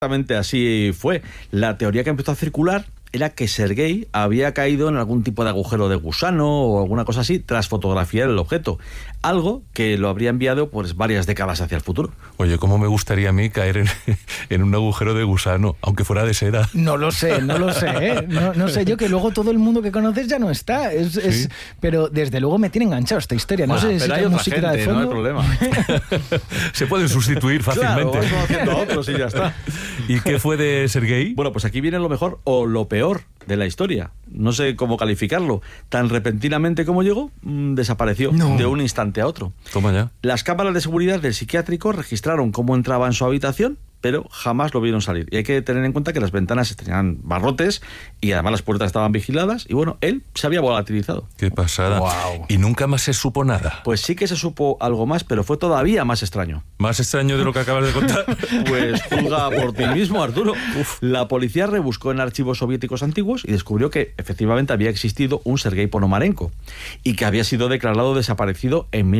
Exactamente así fue. La teoría que empezó a circular era que Sergei había caído en algún tipo de agujero de gusano o alguna cosa así tras fotografiar el objeto. Algo que lo habría enviado pues varias décadas hacia el futuro. Oye, ¿cómo me gustaría a mí caer en un agujero de gusano, aunque fuera de seda? No lo sé, ¿eh? No sé yo, que luego todo el mundo que conoces ya no está. ¿Sí? Pero desde luego me tiene enganchado esta historia. No sé si pero hay otra musiquita gente, de fondo. no hay problema. Se pueden sustituir fácilmente. Claro, vas conociendo a otros y ya está. ¿Y qué fue de Sergei? Bueno, pues aquí viene lo mejor o lo peor de la historia. No sé cómo calificarlo. Tan repentinamente como llegó, desapareció de un instante a otro. Toma ya. Las cámaras de seguridad del psiquiátrico registraron cómo entraba en su habitación, pero jamás lo vieron salir. Y hay que tener en cuenta que las ventanas tenían barrotes y además las puertas estaban vigiladas y bueno, él se había volatilizado. Qué pasada. Wow. Y nunca más se supo nada. Pues sí que se supo algo más, pero fue todavía más extraño. ¿Más extraño de lo que acabas de contar? Pues juzga por ti mismo, Arturo. La policía rebuscó en archivos soviéticos antiguos y descubrió que efectivamente había existido un Sergei Ponomarenko y que había sido declarado desaparecido en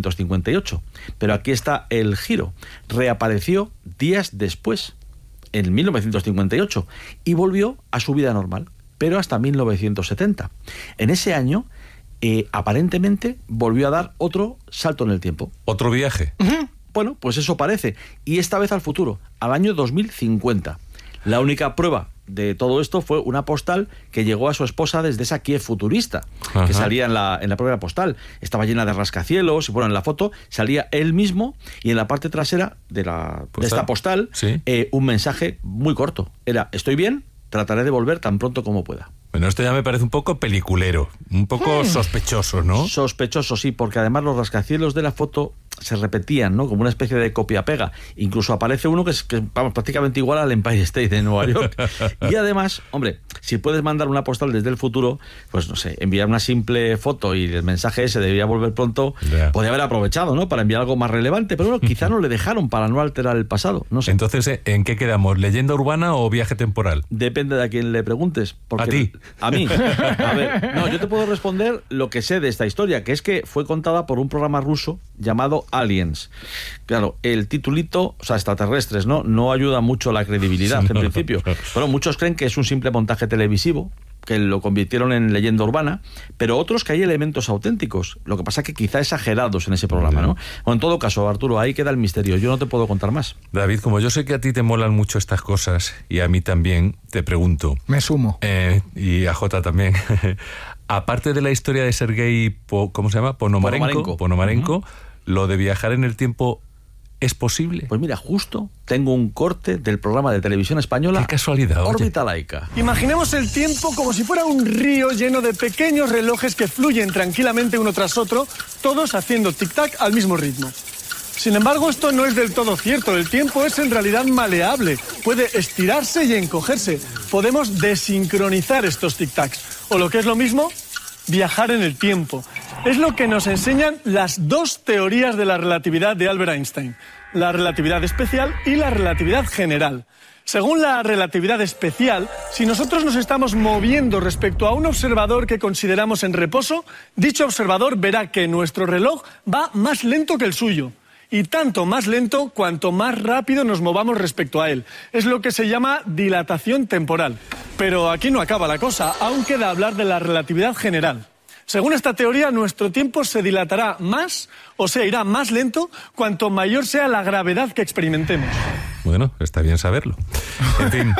1958. Pero aquí está el giro. Reapareció días después, en 1958, y volvió a su vida normal, pero hasta 1970. En ese año, aparentemente, volvió a dar otro salto en el tiempo. ¿Otro viaje? Bueno, pues eso parece. Y esta vez al futuro, al año 2050. La única prueba de todo esto fue una postal que llegó a su esposa desde esa Kiev futurista, que salía en la propia postal. Estaba llena de rascacielos y bueno, en la foto salía él mismo y en la parte trasera de esta postal, ¿sí? Un mensaje muy corto. Era: estoy bien, trataré de volver tan pronto como pueda. Bueno, esto ya me parece un poco peliculero, un poco sospechoso, ¿no? Sospechoso, sí, porque además los rascacielos de la foto se repetían, ¿no? Como una especie de copia-pega. Incluso aparece uno que es vamos, prácticamente igual al Empire State de Nueva York. Y además, hombre, si puedes mandar una postal desde el futuro, pues no sé, enviar una simple foto y el mensaje ese debía volver pronto, podría haber aprovechado, ¿no? Para enviar algo más relevante, pero bueno, quizá no le dejaron para no alterar el pasado, no sé. Entonces, ¿en qué quedamos? ¿Leyenda urbana o viaje temporal? Depende de a quién le preguntes. Porque ¿A ti? A mí. A ver, no, yo te puedo responder lo que sé de esta historia, que es que fue contada por un programa ruso llamado Aliens. Claro, el titulito, o sea, extraterrestres, no ayuda mucho a la credibilidad, en principio. Bueno, muchos creen que es un simple montaje televisivo, que lo convirtieron en leyenda urbana, pero otros que hay elementos auténticos. Lo que pasa es que quizá exagerados en ese programa, ¿no? Bueno, en todo caso, Arturo, ahí queda el misterio. Yo no te puedo contar más. David, como yo sé que a ti te molan mucho estas cosas, y a mí también, te pregunto. Me sumo. Y a Jota también. Aparte de la historia de Sergei, ¿cómo se llama? Ponomarenko, lo de viajar en el tiempo, ¿es posible? Pues mira, justo tengo un corte del programa de televisión española. ¡Qué casualidad! Órbita Laica. Imaginemos el tiempo como si fuera un río lleno de pequeños relojes que fluyen tranquilamente uno tras otro, todos haciendo tic-tac al mismo ritmo. Sin embargo, esto no es del todo cierto. El tiempo es en realidad maleable. Puede estirarse y encogerse. Podemos desincronizar estos tic-tacs. O lo que es lo mismo, viajar en el tiempo. Es lo que nos enseñan las dos teorías de la relatividad de Albert Einstein. La relatividad especial y la relatividad general. Según la relatividad especial, si nosotros nos estamos moviendo respecto a un observador que consideramos en reposo, dicho observador verá que nuestro reloj va más lento que el suyo. Y tanto más lento cuanto más rápido nos movamos respecto a él. Es lo que se llama dilatación temporal. Pero aquí no acaba la cosa, aún queda hablar de la relatividad general. Según esta teoría, nuestro tiempo se dilatará más, o sea, irá más lento, cuanto mayor sea la gravedad que experimentemos. Bueno, está bien saberlo. En fin,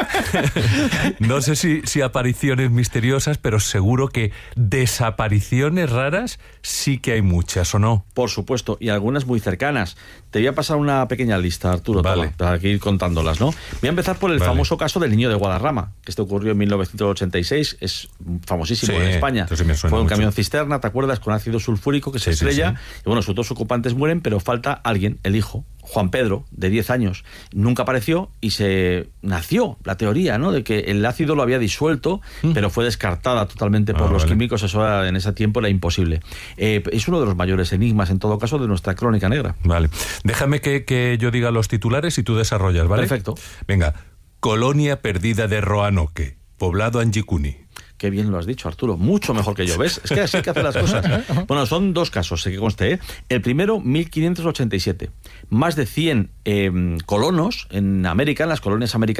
no sé si apariciones misteriosas, pero seguro que desapariciones raras sí que hay muchas, ¿o no? Por supuesto, y algunas muy cercanas. Te voy a pasar una pequeña lista, Arturo, vale, para ir contándolas, ¿no? Voy a empezar por el famoso caso del niño de Guadarrama, que este ocurrió en 1986, es famosísimo en España. Fue un camión cisterna, ¿te acuerdas? Con ácido sulfúrico que se estrella, y bueno, sus dos ocupantes mueren, pero falta alguien, el hijo, Juan Pedro, de 10 años. Nunca apareció y se nació la teoría, ¿no?, de que el ácido lo había disuelto, pero fue descartada totalmente por los químicos. Eso en ese tiempo era imposible. Es uno de los mayores enigmas, en todo caso, de nuestra crónica negra. Vale. Déjame que yo diga los titulares y tú desarrollas, ¿vale? Perfecto. Venga. Colonia perdida de Roanoke, poblado Anjikuni. Qué bien lo has dicho, Arturo. Mucho mejor que yo, ¿ves? Es que así que hace las cosas. Bueno, son 2 casos, que conste, ¿eh? El primero, 1587. Más de 100 colonos en América, en las colonias americanas,